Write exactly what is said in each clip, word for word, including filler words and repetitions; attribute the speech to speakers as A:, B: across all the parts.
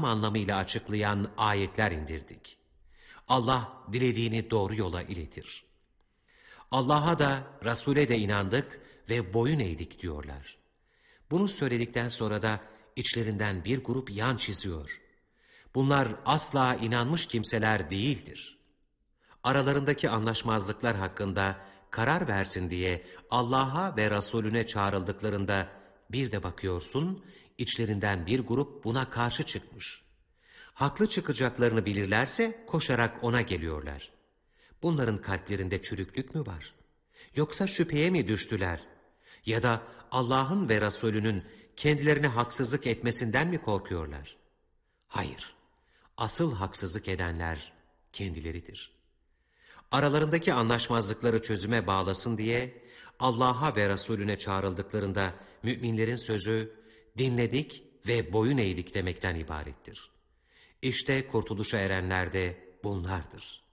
A: tam anlamıyla açıklayan ayetler indirdik. Allah dilediğini doğru yola iletir. Allah'a da Resul'e de inandık ve boyun eğdik diyorlar. Bunu söyledikten sonra da içlerinden bir grup yan çiziyor. Bunlar asla inanmış kimseler değildir. Aralarındaki anlaşmazlıklar hakkında karar versin diye Allah'a ve Resulüne çağrıldıklarında bir de bakıyorsun, içlerinden bir grup buna karşı çıkmış. Haklı çıkacaklarını bilirlerse koşarak ona geliyorlar. Bunların kalplerinde çürüklük mü var? Yoksa şüpheye mi düştüler? Ya da Allah'ın ve Resulünün kendilerine haksızlık etmesinden mi korkuyorlar? Hayır, asıl haksızlık edenler kendileridir. Aralarındaki anlaşmazlıkları çözüme bağlasın diye Allah'a ve Resulüne çağrıldıklarında müminlerin sözü dinledik ve boyun eğdik demekten ibarettir. İşte kurtuluşa erenler de bunlardır.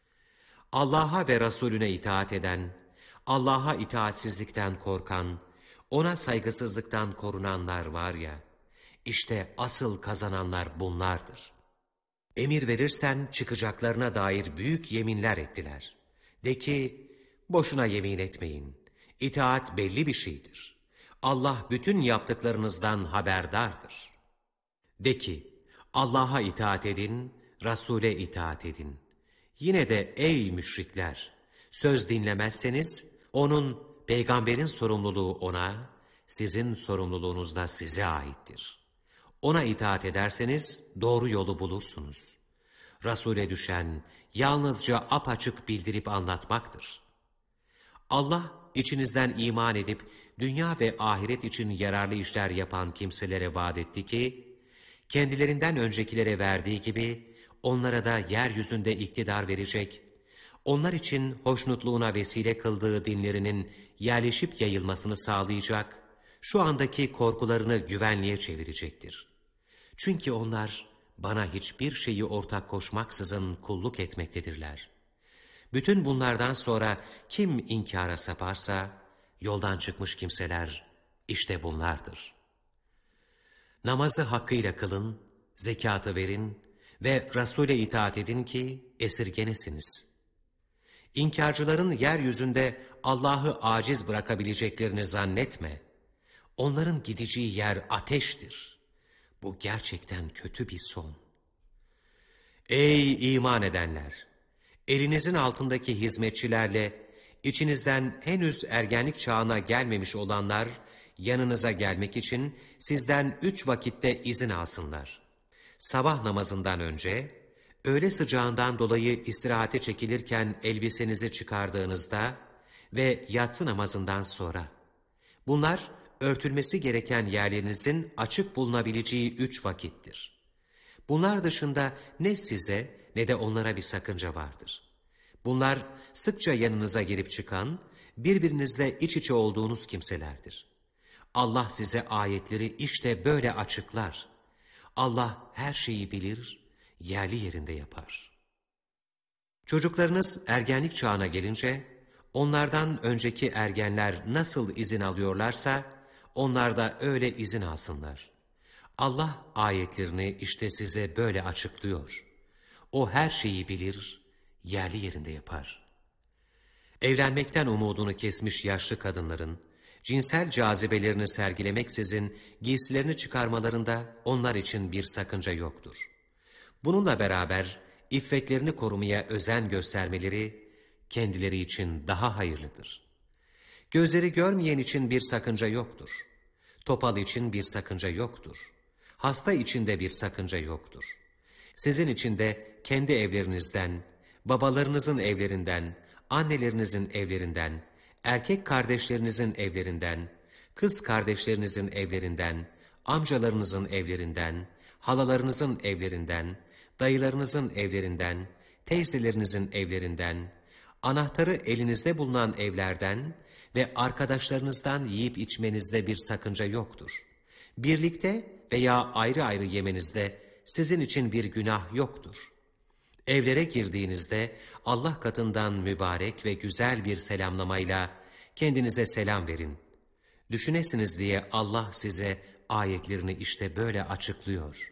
A: Allah'a ve Resulüne itaat eden, Allah'a itaatsizlikten korkan, ona saygısızlıktan korunanlar var ya, işte asıl kazananlar bunlardır. Emir verirsen çıkacaklarına dair büyük yeminler ettiler. De ki, boşuna yemin etmeyin. İtaat belli bir şeydir. Allah bütün yaptıklarınızdan haberdardır. De ki, Allah'a itaat edin, Resul'e itaat edin. Yine de ey müşrikler, söz dinlemezseniz, onun, peygamberin sorumluluğu ona, sizin sorumluluğunuz da size aittir. Ona itaat ederseniz doğru yolu bulursunuz. Resul'e düşen yalnızca apaçık bildirip anlatmaktır. Allah içinizden iman edip dünya ve ahiret için yararlı işler yapan kimselere vaat etti ki, kendilerinden öncekilere verdiği gibi onlara da yeryüzünde iktidar verecek, onlar için hoşnutluğuna vesile kıldığı dinlerinin yerleşip yayılmasını sağlayacak, şu andaki korkularını güvenliğe çevirecektir. Çünkü onlar bana hiçbir şeyi ortak koşmaksızın kulluk etmektedirler. Bütün bunlardan sonra kim inkara saparsa, yoldan çıkmış kimseler işte bunlardır. Namazı hakkıyla kılın, zekatı verin ve Resul'e itaat edin ki esirgenesiniz. İnkarcıların yeryüzünde Allah'ı aciz bırakabileceklerini zannetme. Onların gideceği yer ateştir. Bu gerçekten kötü bir son. Ey iman edenler! Elinizin altındaki hizmetçilerle içinizden henüz ergenlik çağına gelmemiş olanlar yanınıza gelmek için sizden üç vakitte izin alsınlar. Sabah namazından önce, öğle sıcağından dolayı istirahate çekilirken elbisenizi çıkardığınızda ve yatsı namazından sonra. Bunlar örtülmesi gereken yerlerinizin açık bulunabileceği üç vakittir. Bunlar dışında ne size ne de onlara bir sakınca vardır. Bunlar sıkça yanınıza girip çıkan, birbirinizle iç içe olduğunuz kimselerdir. Allah size ayetleri işte böyle açıklar. Allah her şeyi bilir, yerli yerinde yapar. Çocuklarınız ergenlik çağına gelince, onlardan önceki ergenler nasıl izin alıyorlarsa, onlar da öyle izin alsınlar. Allah ayetlerini işte size böyle açıklıyor. O her şeyi bilir, yerli yerinde yapar. Evlenmekten umudunu kesmiş yaşlı kadınların, cinsel cazibelerini sergilemeksizin giysilerini çıkarmalarında onlar için bir sakınca yoktur. Bununla beraber iffetlerini korumaya özen göstermeleri kendileri için daha hayırlıdır. Gözleri görmeyen için bir sakınca yoktur. Topal için bir sakınca yoktur. Hasta için de bir sakınca yoktur. Sizin için de kendi evlerinizden, babalarınızın evlerinden, annelerinizin evlerinden, erkek kardeşlerinizin evlerinden, kız kardeşlerinizin evlerinden, amcalarınızın evlerinden, halalarınızın evlerinden, dayılarınızın evlerinden, teyzelerinizin evlerinden, anahtarı elinizde bulunan evlerden ve arkadaşlarınızdan yiyip içmenizde bir sakınca yoktur. Birlikte veya ayrı ayrı yemenizde sizin için bir günah yoktur. Evlere girdiğinizde Allah katından mübarek ve güzel bir selamlamayla kendinize selam verin. Düşünesiniz diye Allah size ayetlerini işte böyle açıklıyor.